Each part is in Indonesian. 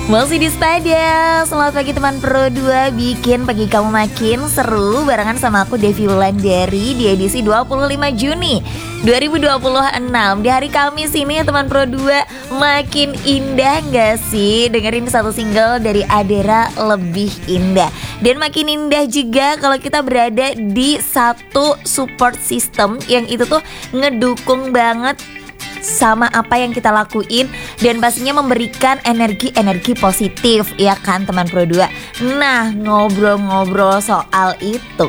Masih di Spada. Selamat pagi teman Pro 2. Bikin pagi kamu makin seru barengan sama aku Devi Wulandari di edisi 25 Juni 2026. Di hari Kamis ini teman Pro 2, makin indah gak sih? Dengerin satu single dari Adera, Lebih Indah. Dan makin indah juga kalau kita berada di satu support system yang itu tuh ngedukung banget sama apa yang kita lakuin dan pastinya memberikan energi positif, ya kan teman Pro 2. Nah, ngobrol-ngobrol soal itu,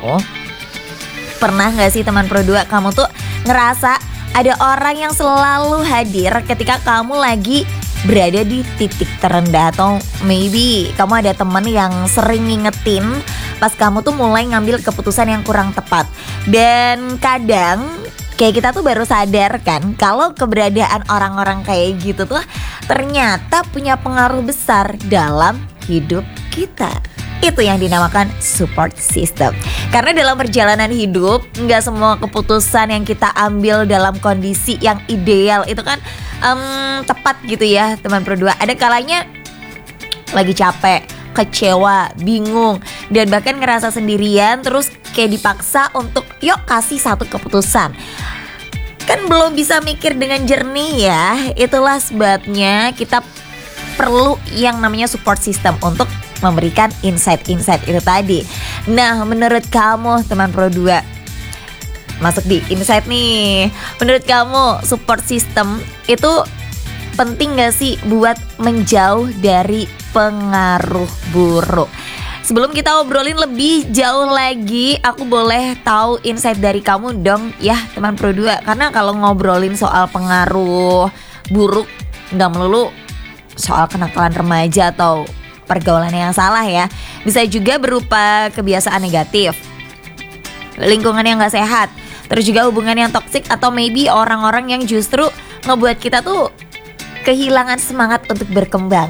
pernah gak sih teman Pro 2 kamu tuh ngerasa ada orang yang selalu hadir ketika kamu lagi berada di titik terendah, atau maybe kamu ada teman yang sering ngingetin pas kamu tuh mulai ngambil keputusan yang kurang tepat. Dan kadang kayak kita tuh baru sadar kan kalau keberadaan orang-orang kayak gitu tuh ternyata punya pengaruh besar dalam hidup kita. Itu yang dinamakan support system. Karena dalam perjalanan hidup gak semua keputusan yang kita ambil dalam kondisi yang ideal itu kan tepat gitu ya teman Pro 2. Ada kalanya lagi capek, kecewa, bingung, dan bahkan ngerasa sendirian, terus kayak dipaksa untuk yuk kasih satu keputusan. Kan belum bisa mikir dengan jernih ya. Itulah sebabnya kita perlu yang namanya support system untuk memberikan insight-insight itu tadi. Nah, menurut kamu teman Pro 2, masuk di insight nih, menurut kamu support system itu penting gak sih buat menjauh dari pengaruh buruk? Sebelum kita obrolin lebih jauh lagi, aku boleh tahu insight dari kamu dong ya teman Pro 2. Karena kalau ngobrolin soal pengaruh buruk gak melulu soal kenakalan remaja atau pergaulan yang salah ya. Bisa juga berupa kebiasaan negatif, lingkungan yang gak sehat, terus juga hubungan yang toksik, atau maybe orang-orang yang justru ngebuat kita tuh kehilangan semangat untuk berkembang.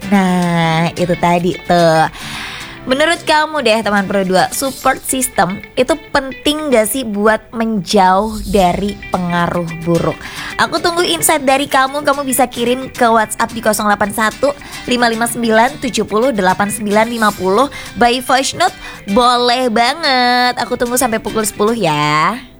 Nah, itu tadi tuh. Menurut kamu deh teman Pro 2, support system itu penting gak sih buat menjauh dari pengaruh buruk? Aku tunggu insight dari kamu. Kamu bisa kirim ke WhatsApp di 081 559 70 8950 by voice note. Boleh banget. Aku tunggu sampai pukul 10 ya.